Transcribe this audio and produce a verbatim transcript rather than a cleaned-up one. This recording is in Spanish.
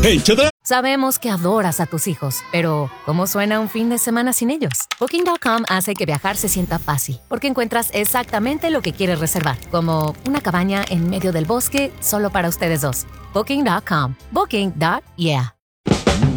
Hey, Chedra. Sabemos que adoras a tus hijos, pero ¿cómo suena un fin de semana sin ellos? Booking punto com hace que viajar se sienta fácil, porque encuentras exactamente lo que quieres reservar, como una cabaña en medio del bosque solo para ustedes dos. Booking punto com. Booking. Yeah.